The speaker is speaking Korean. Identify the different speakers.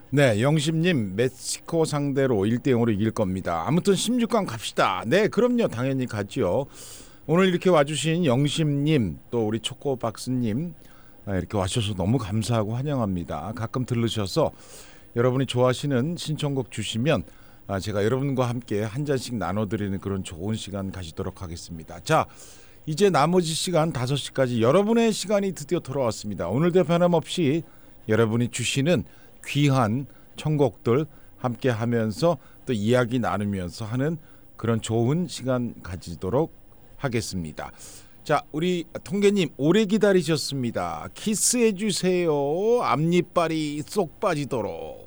Speaker 1: 네, 영심님 멕시코 상대로 1대0으로 이길 겁니다. 아무튼 16강 갑시다. 네, 그럼요. 당연히 가죠. 오늘 이렇게 와주신 영심님 또 우리 초코박스님 이렇게 와주셔서 너무 감사하고 환영합니다. 가끔 들르셔서 여러분이 좋아하시는 신청곡 주시면 제가 여러분과 함께 한 잔씩 나눠드리는 그런 좋은 시간 가지도록 하겠습니다. 자, 이제 나머지 시간 5시까지 여러분의 시간이 드디어 돌아왔습니다. 오늘도 변함없이 여러분이 주시는 귀한 청곡들 함께 하면서 또 이야기 나누면서 하는 그런 좋은 시간 가지도록 하겠습니다. 자, 우리 통계님 오래 기다리셨습니다. 키스해 주세요. 앞니빨이 쏙 빠지도록.